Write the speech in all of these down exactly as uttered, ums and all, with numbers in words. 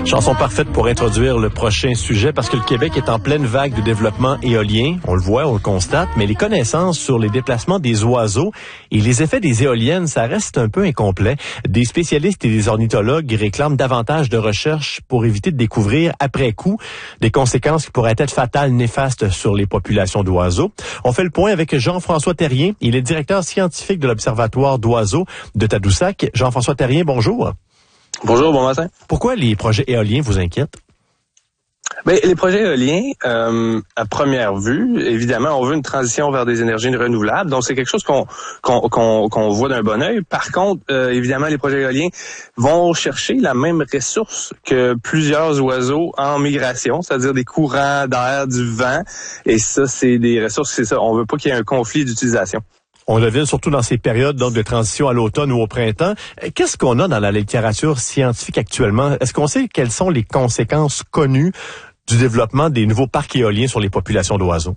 Chanson parfaite pour introduire le prochain sujet parce que le Québec est en pleine vague de développement éolien. On le voit, on le constate, mais les connaissances sur les déplacements des oiseaux et les effets des éoliennes, ça reste un peu incomplet. Des spécialistes et des ornithologues réclament davantage de recherches pour éviter de découvrir après coup des conséquences qui pourraient être fatales, néfastes sur les populations d'oiseaux. On fait le point avec Jean-François Terrien. Il est directeur scientifique de l'Observatoire d'oiseaux de Tadoussac. Jean-François Terrien, bonjour. Bonjour, bon matin. Pourquoi les projets éoliens vous inquiètent? Ben, les projets éoliens, euh, à première vue, évidemment, on veut une transition vers des énergies renouvelables, donc c'est quelque chose qu'on qu'on qu'on, qu'on voit d'un bon œil. Par contre, euh, évidemment, les projets éoliens vont chercher la même ressource que plusieurs oiseaux en migration, c'est-à-dire des courants d'air, du vent, et ça, c'est des ressources, c'est ça. On veut pas qu'il y ait un conflit d'utilisation. On le vit surtout dans ces périodes donc, de transition à l'automne ou au printemps. Qu'est-ce qu'on a dans la littérature scientifique actuellement? Est-ce qu'on sait quelles sont les conséquences connues du développement des nouveaux parcs éoliens sur les populations d'oiseaux?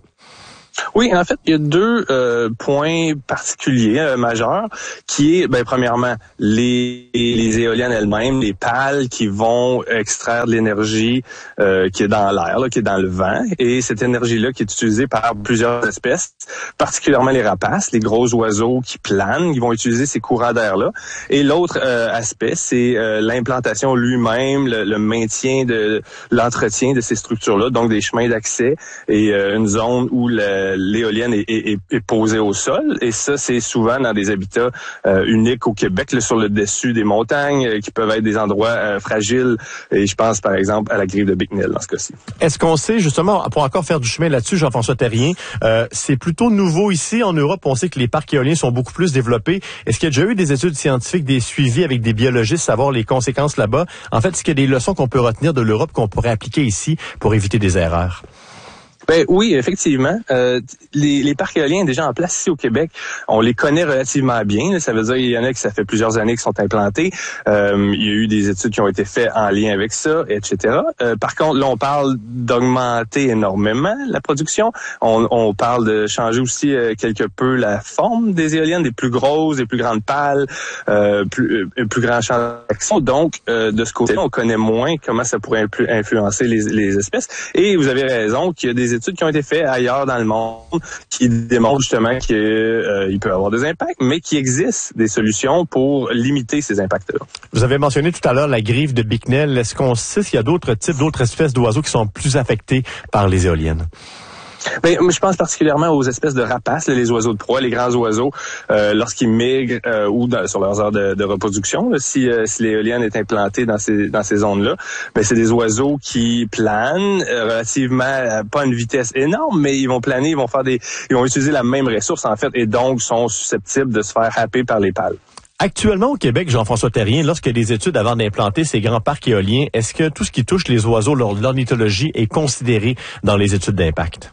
Oui, en fait, il y a deux euh, points particuliers euh, majeurs, qui est, ben, premièrement, les, les éoliennes elles-mêmes, les pales qui vont extraire de l'énergie euh, qui est dans l'air, là, qui est dans le vent, et cette énergie-là qui est utilisée par plusieurs espèces, particulièrement les rapaces, les gros oiseaux qui planent, qui vont utiliser ces courants d'air-là. Et l'autre euh, aspect, c'est euh, l'implantation lui-même, le, le maintien de l'entretien de ces structures-là, donc des chemins d'accès et euh, une zone où le l'éolienne est, est, est posée au sol, et ça, c'est souvent dans des habitats euh, uniques au Québec, là, sur le dessus des montagnes, euh, qui peuvent être des endroits euh, fragiles, et je pense par exemple à la Grive de Bicknell dans ce cas-ci. Est-ce qu'on sait, justement, pour encore faire du chemin là-dessus, Jean-François Terrien, euh, c'est plutôt nouveau ici, en Europe, on sait que les parcs éoliens sont beaucoup plus développés. Est-ce qu'il y a déjà eu des études scientifiques, des suivis avec des biologistes, savoir les conséquences là-bas? En fait, est-ce qu'il y a des leçons qu'on peut retenir de l'Europe qu'on pourrait appliquer ici pour éviter des erreurs? Ben oui, effectivement. Euh, les, les parcs éoliens déjà en place ici au Québec, on les connaît relativement bien. Là. Ça veut dire qu'il y en a qui ça fait plusieurs années qui sont implantés. Euh, il y a eu des études qui ont été faites en lien avec ça, et cetera. Euh, par contre, là, on parle d'augmenter énormément la production. On, on parle de changer aussi euh, quelque peu la forme des éoliennes, des plus grosses, des plus grandes pales, euh, plus, euh, plus grand champ d'action. Donc, euh, de ce côté-là, on connaît moins comment ça pourrait influ- influencer les, les espèces. Et vous avez raison qu'il y a des études qui ont été faites ailleurs dans le monde qui démontrent justement qu'il euh, peut y avoir des impacts, mais qu'il existe des solutions pour limiter ces impacts-là. Vous avez mentionné tout à l'heure la Grive de Bicknell. Est-ce qu'on sait s'il y a d'autres types, d'autres espèces d'oiseaux qui sont plus affectés par les éoliennes? Ben, je pense particulièrement aux espèces de rapaces, là, les oiseaux de proie, les grands oiseaux, euh, lorsqu'ils migrent euh, ou dans, sur leurs heures de, de reproduction. Là, si, euh, si l'éolienne est implantée dans ces dans ces zones-là, ben c'est des oiseaux qui planent euh, relativement, euh, pas à une vitesse énorme, mais ils vont planer, ils vont faire des, ils vont utiliser la même ressource en fait, et donc sont susceptibles de se faire happer par les pales. Actuellement, au Québec, Jean-François Terrien, lorsqu'il y a des études avant d'implanter ces grands parcs éoliens, est-ce que tout ce qui touche les oiseaux lors de l'ornithologie est considéré dans les études d'impact?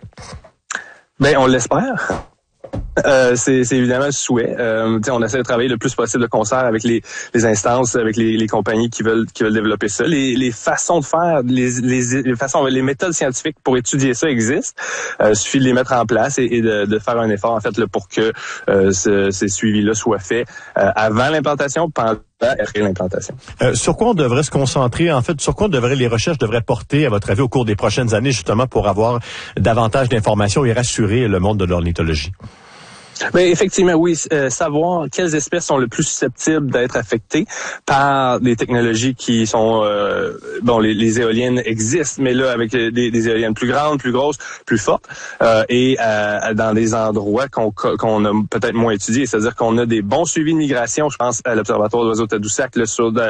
Ben, on l'espère. Euh, c'est, c'est évidemment le souhait. Euh, on essaie de travailler le plus possible de concert avec les, les instances, avec les, les compagnies qui veulent qui veulent développer ça. Les, les façons de faire, les, les, les façons, les méthodes scientifiques pour étudier ça existent. Euh, il suffit de les mettre en place et, et de, de faire un effort en fait là, pour que euh, ce, ces suivis-là soient faits euh, avant l'implantation, pendant et après l'implantation. Euh, sur quoi on devrait se concentrer, en fait, sur quoi on devrait, les recherches devraient porter, à votre avis, au cours des prochaines années, justement, pour avoir davantage d'informations et rassurer le monde de l'ornithologie? Mais effectivement, oui, euh, savoir quelles espèces sont le plus susceptibles d'être affectées par des technologies qui sont euh, bon, les, les éoliennes existent, mais là avec des, des éoliennes plus grandes, plus grosses, plus fortes, euh, et euh, dans des endroits qu'on qu'on a peut-être moins étudiés, c'est-à-dire qu'on a des bons suivis de migration. Je pense à l'Observatoire d'oiseaux Tadoussac, là, sur de,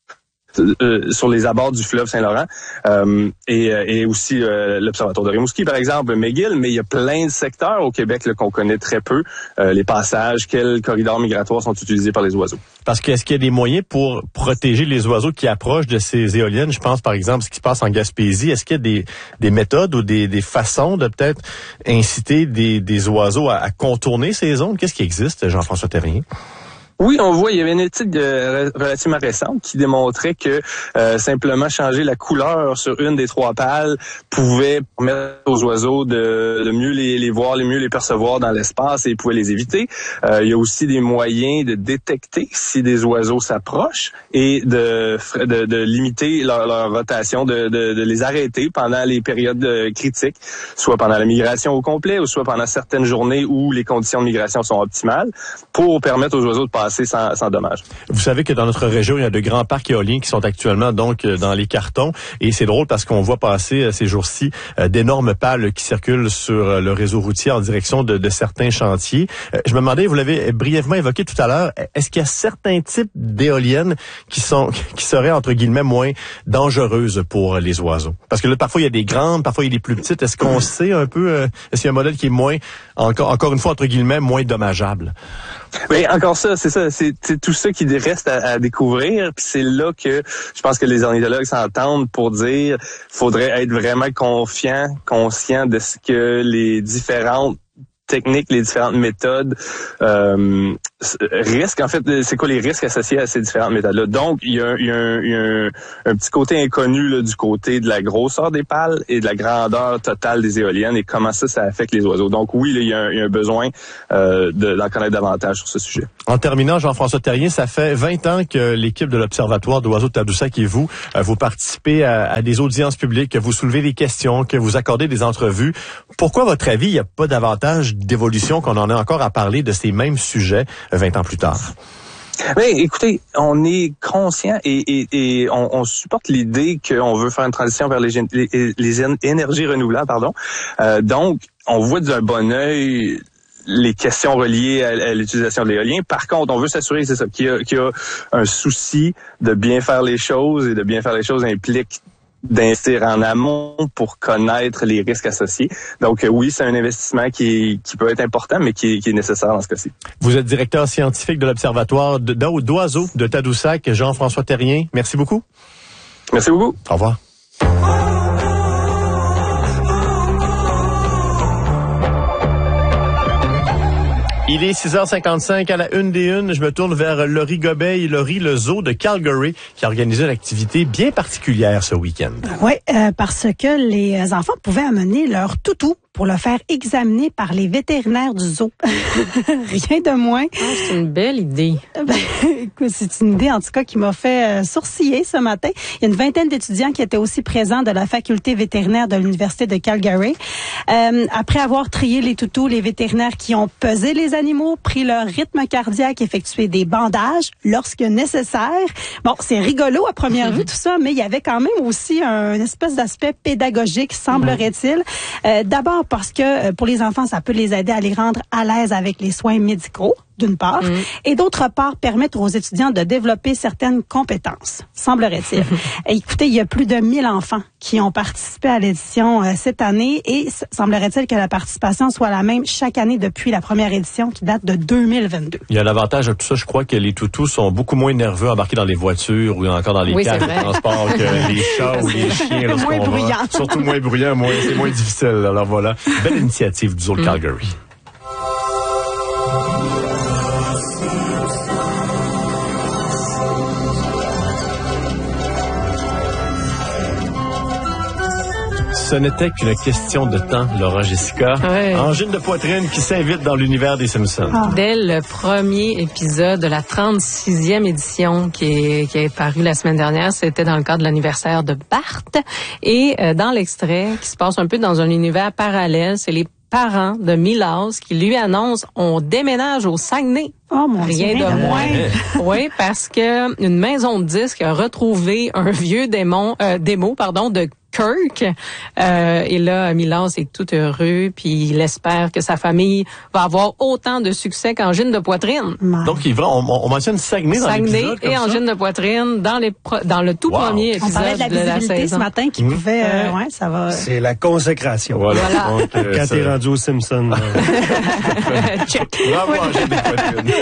Euh, sur les abords du fleuve Saint-Laurent, euh, et, et aussi euh, l'Observatoire de Rimouski, par exemple, McGill, mais il y a plein de secteurs au Québec là, qu'on connaît très peu. Euh, les passages, quels corridors migratoires sont utilisés par les oiseaux. Parce que est-ce qu'il y a des moyens pour protéger les oiseaux qui approchent de ces éoliennes? Je pense, par exemple, ce qui se passe en Gaspésie. Est-ce qu'il y a des, des méthodes ou des, des façons de peut-être inciter des, des oiseaux à, à contourner ces zones? Qu'est-ce qui existe, Jean-François Terrien? Oui, on voit, il y avait une étude euh, relativement récente qui démontrait que euh, simplement changer la couleur sur une des trois pales pouvait permettre aux oiseaux de, de mieux les, les voir, de mieux les percevoir dans l'espace et pouvait les éviter. Euh, il y a aussi des moyens de détecter si des oiseaux s'approchent et de, de, de limiter leur, leur rotation, de, de, de les arrêter pendant les périodes critiques, soit pendant la migration au complet ou soit pendant certaines journées où les conditions de migration sont optimales, pour permettre aux oiseaux de passer Sans, sans dommage. Vous savez que dans notre région, il y a de grands parcs éoliens qui sont actuellement donc dans les cartons. Et c'est drôle parce qu'on voit passer ces jours-ci euh, d'énormes pales qui circulent sur le réseau routier en direction de, de certains chantiers. Euh, je me demandais, vous l'avez brièvement évoqué tout à l'heure, est-ce qu'il y a certains types d'éoliennes qui sont qui seraient entre guillemets moins dangereuses pour les oiseaux? Parce que là, parfois il y a des grandes, parfois il y a des plus petites. Est-ce qu'on sait un peu, euh, est-ce qu'il y a un modèle qui est moins, encore encore une fois entre guillemets, moins dommageable? Mais encore ça, c'est ça, c'est, c'est tout ça qui reste à, à découvrir. Puis c'est là que je pense que les ornithologues s'entendent pour dire faudrait être vraiment confiant, conscient de ce que les différentes techniques, les différentes méthodes euh, risques. En fait, c'est quoi les risques associés à ces différentes méthodes-là? Donc, il y a, il y a, un, il y a un, un petit côté inconnu là, du côté de la grosseur des pales et de la grandeur totale des éoliennes et comment ça, ça affecte les oiseaux. Donc oui, là, il, y a un, il y a un besoin euh, de, d'en connaître davantage sur ce sujet. En terminant, Jean-François Terrien, ça fait vingt ans que l'équipe de l'Observatoire d'oiseaux de Tadoussac et vous, euh, vous participez à, à des audiences publiques, que vous soulevez des questions, que vous accordez des entrevues. Pourquoi, à votre avis, il n'y a pas davantage d'évolution qu'on en a encore à parler de ces mêmes sujets vingt ans plus tard? Mais écoutez, on est conscient et, et, et on, on supporte l'idée qu'on veut faire une transition vers les, les, les énergies renouvelables, pardon. Euh, donc, on voit d'un bon œil les questions reliées à, à l'utilisation de l'éolien. Par contre, on veut s'assurer c'est ça, qu'il y a, qu'il y a un souci de bien faire les choses et de bien faire les choses implique d'investir en amont pour connaître les risques associés. Donc euh, oui, c'est un investissement qui, qui peut être important, mais qui, qui est nécessaire dans ce cas-ci. Vous êtes directeur scientifique de l'Observatoire d'oiseaux de Tadoussac, Jean-François Terrien. Merci beaucoup. Merci beaucoup. Au revoir. Il est six heures cinquante-cinq à la une des unes. Je me tourne vers Laurie Gobeil. Laurie, le zoo de Calgary, qui a organisé une activité bien particulière ce week-end. Oui, euh, parce que les enfants pouvaient amener leur toutou pour le faire examiner par les vétérinaires du zoo. Rien de moins. Oh, c'est une belle idée. Ben, écoute, c'est une idée, en tout cas, qui m'a fait euh, sourciller ce matin. Il y a une vingtaine d'étudiants qui étaient aussi présents de la faculté vétérinaire de l'Université de Calgary. Euh, après avoir trié les toutous, les vétérinaires qui ont pesé les animaux, pris leur rythme cardiaque, effectué des bandages lorsque nécessaire. Bon, c'est rigolo à première vue, tout ça, mais il y avait quand même aussi un espèce d'aspect pédagogique, semblerait-il. Euh, d'abord, parce que pour les enfants, ça peut les aider à les rendre à l'aise avec les soins médicaux, d'une part, mmh. et d'autre part, permettre aux étudiants de développer certaines compétences, semblerait-il. Écoutez, il y a plus de mille enfants qui ont participé à l'édition euh, cette année et semblerait-il que la participation soit la même chaque année depuis la première édition qui date de deux mille vingt-deux. Il y a l'avantage de tout ça, je crois que les toutous sont beaucoup moins nerveux embarqués dans les voitures ou encore dans les oui, cars de transport que les chats ou les chiens. Moins bruyant. Va. Surtout moins bruyant, moins, c'est moins difficile. Alors voilà, belle initiative du zoo de mmh. Calgary. Ce n'était qu'une question de temps, Laura Jessica. Ouais. Angine de poitrine qui s'invite dans l'univers des Simpsons. Ah. Dès le premier épisode de la trente-sixième édition qui est, qui est paru la semaine dernière, c'était dans le cadre de l'anniversaire de Bart. Et euh, dans l'extrait, qui se passe un peu dans un univers parallèle, c'est les parents de Milas qui lui annoncent on déménage au Saguenay. Oh mon Rien Dieu, de moins. Oui, parce que une maison de disques a retrouvé un vieux démon, euh, démo, pardon, de Kirk. Euh, et là, Milas est tout heureux, puis il espère que sa famille va avoir autant de succès qu'Angine de poitrine. Donc, il va, on, on mentionne Saguenay dans Saguenay l'épisode comme et ça? Angine de poitrine dans les pro, dans le tout wow. premier épisode on parlait de la visibilité de la ce matin qui mmh. pouvait, euh, ouais, ça va. C'est la consécration. Voilà. voilà. Donc, euh, quand t'es rendu aux Simpsons. Check. Bravo, Angine de poitrine.